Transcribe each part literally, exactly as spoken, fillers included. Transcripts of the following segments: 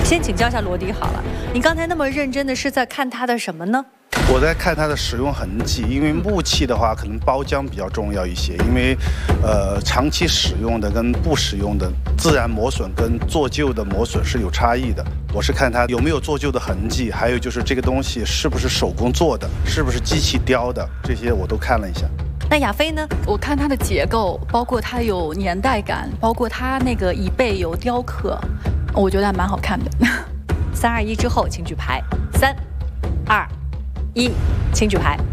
先请教一下罗迪好了，你刚才那么认真的是在看它的什么呢？ 我在看它的使用痕迹，因为木器的话，可能包浆比较重要一些，因为，呃，长期使用的跟不使用的自然磨损跟做旧的磨损是有差异的。我是看它有没有做旧的痕迹，还有就是这个东西是不是手工做的，是不是机器雕的，这些我都看了一下。 那亚飞呢？ 我看它的结构，包括它有年代感，包括它那个椅背有雕刻，我觉得还蛮好看的。 三二一之后，请举牌。三、二、一，请举牌。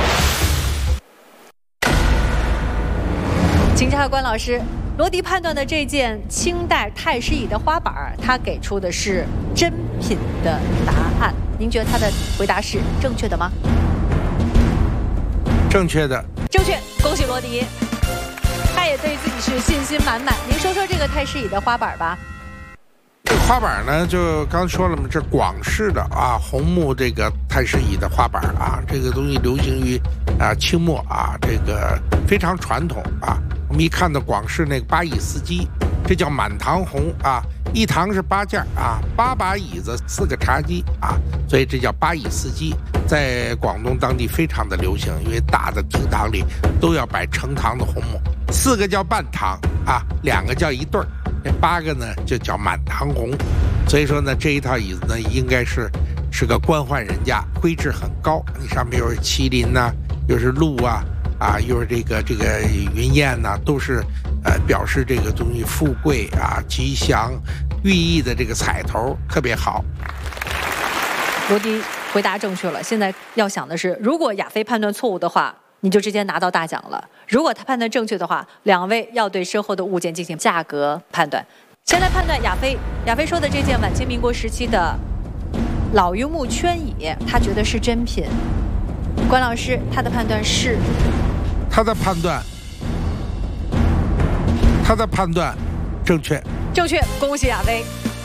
请教下关老师，罗迪判断的这件清代太师椅的花板，他给出的是真品的答案。您觉得他的回答是正确的吗？ 正确的。 正确，恭喜罗迪，他也对自己是信心满满。您说说这个太师椅的花板吧。 这个花板呢，就刚说了嘛，这广式的啊红木这个太师椅的花板啊，这个东西流行于啊清末啊，这个非常传统啊。我们一看到广式那个八椅四机，这叫满堂红啊，一堂是八件啊，八把椅子，四个茶几啊，所以这叫八椅四机，在广东当地非常的流行，因为大的厅堂里都要摆成堂的红木，四个叫半堂啊，两个叫一对儿。这八个呢就叫满堂红，所以说呢这一套椅子呢应该是是个官宦人家，规制很高。你上面又是麒麟呐、啊，又是鹿啊，啊又是这个这个云雁呐、啊，都是呃表示这个东西富贵啊、吉祥、寓意的这个彩头特别好。 罗迪回答正确了，现在要想的是，如果亚飞判断错误的话，你就直接拿到大奖了。如果他判断正确的话，两位要对身后的物件进行价格判断。先来判断亚飞，亚飞说的这件晚清民国时期的老榆木圈椅，他觉得是真品。关老师，他的判断是？ 他的判断，他的判断正确。 正确，恭喜亚飞。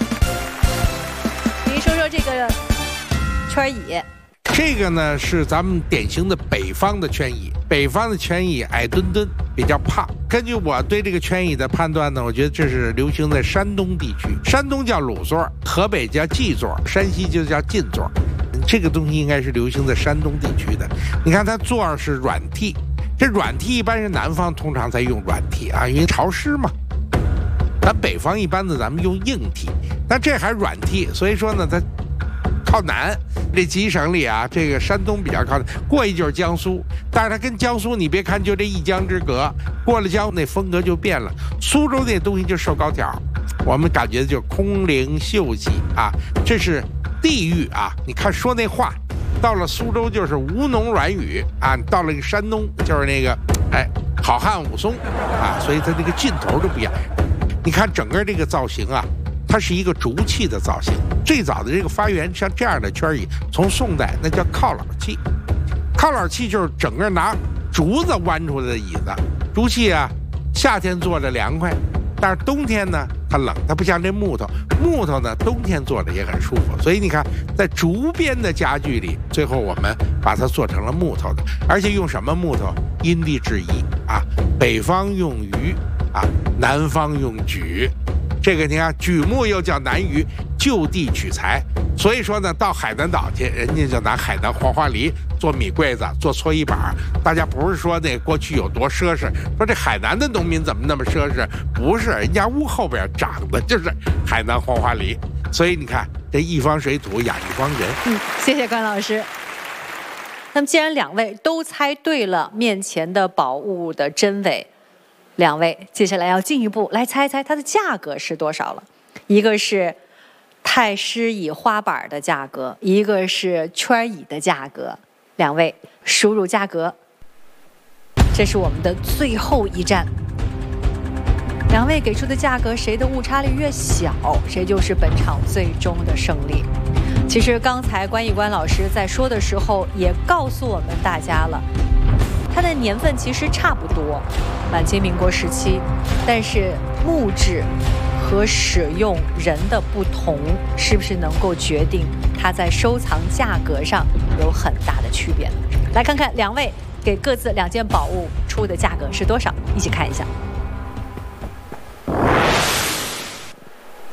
您说说这个圈椅。 这个呢是咱们典型的北方的圈椅，北方的圈椅矮墩墩，比较胖。根据我对这个圈椅的判断呢，我觉得这是流行在山东地区，山东叫鲁座，河北叫髻座，山西就叫劲座。这个东西应该是流行在山东地区的。你看它座是软屉，这软屉一般是南方通常在用软屉啊，因为潮湿嘛。咱北方一般的咱们用硬屉，但这还软屉，所以说呢它靠南。这几省里啊，这个山东比较靠南，过一就是江苏，但是它跟江苏你别看就这一江之隔，过了江那风格就变了。苏州那东西就瘦高条，我们感觉就是空灵秀气啊，这是地域啊。你看说那话，到了苏州就是吴侬软语啊，到了山东就是那个哎好汉武松啊，所以它这个劲头都不一样。你看整个这个造型啊，它是一个竹器的造型。最早的这个发源像这样的圈椅，从宋代那叫靠老器。靠老器就是整个拿竹子弯出来的椅子。竹器啊，夏天坐着凉快，但是冬天呢它冷，它不像这木头。木头呢冬天坐着也很舒服。所以你看，在竹编的家具里，最后我们把它做成了木头的，而且用什么木头？因地制宜啊，北方用榆啊，南方用榉。这个你看，榉木又叫南榆，就地取材。所以说呢，到海南岛去，人家就拿海南黄花梨做米柜子，做搓衣板。大家不是说那过去有多奢侈，说这海南的农民怎么那么奢侈？不是，人家屋后边长的就是海南黄花梨。所以你看，这一方水土养一方人。 嗯，谢谢关老师。那么既然两位都猜对了面前的宝物的真伪，两位接下来要进一步来猜一猜它的价格是多少了。一个是太师椅花板的价格，一个是圈椅的价格。两位输入价格，这是我们的最后一站。两位给出的价格，谁的误差率越小，谁就是本场最终的胜利。其实刚才关毅关老师在说的时候也告诉我们大家了，它的年份其实差不多，晚清民国时期，但是木质和使用人的不同，是不是能够决定它在收藏价格上有很大的区别呢？来看看两位给各自两件宝物出的价格是多少，一起看一下。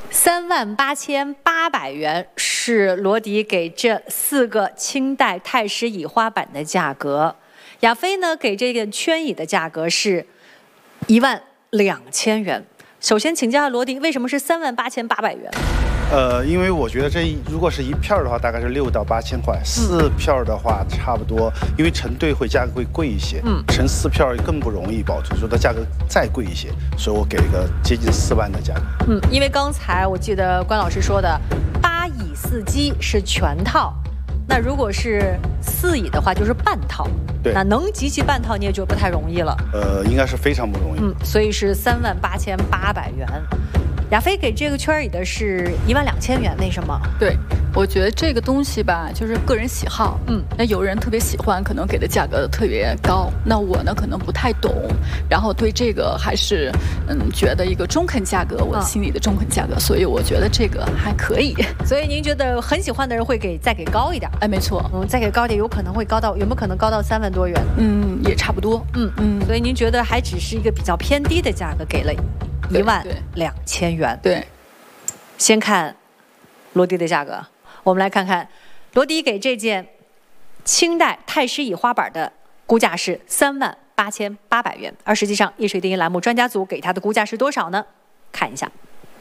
三万八千八百元是罗迪给这四个清代太师椅花板的价格。亚飞呢给这个圈椅的价格是一万两千元。首先请教下罗迪，为什么是三万八千八百元？ 呃，因为我觉得这一如果是一片的话，大概是六到八千块；四片的话，差不多，因为成对会价格会贵一些。嗯，成四片更不容易保存，所以它价格再贵一些，所以我给一个接近四万的价格。 嗯，因为刚才我记得关老师说的八椅四机是全套，那如果是四椅的话就是半套。 对， 那能集齐半套你也就不太容易了。 呃，应该是非常不容易。 嗯，所以是三万八千八百元。亚飞给这个圈椅的是一万两千元，为什么？ 对，我觉得这个东西吧，就是个人喜好。嗯，那有人特别喜欢，可能给的价格特别高。那我呢，可能不太懂，然后对这个还是嗯觉得一个中肯价格，我心里的中肯价格，所以我觉得这个还可以。 所以您觉得很喜欢的人会给再给高一点？ 哎，没错， 嗯，再给高一点，有可能会高到有没有可能高到三万多元？ 嗯，也差不多。 嗯嗯，所以您觉得还只是一个比较偏低的价格，给了一万两千元。 对。 先看罗迪的价格，我们来看看罗迪给这件清代太师椅花板的估价是三万八千八百元，而实际上易水电音栏目专家组给他的估价是多少呢？看一下，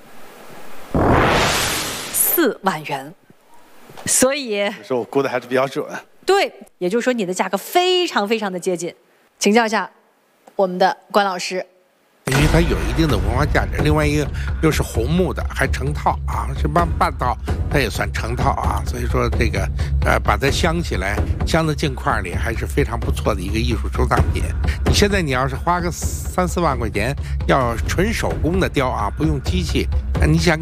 四万元。所以说我估的还是比较准。 对，也就是说你的价格非常非常的接近。请教一下我们的关老师。 因为它有一定的文化价值，另外一个又是红木的，还成套啊，这半半套它也算成套啊，所以说这个呃把它镶起来，镶在镜框里还是非常不错的一个艺术收藏品。你现在你要是花个三四万块钱，要纯手工的雕啊，不用机器，那你想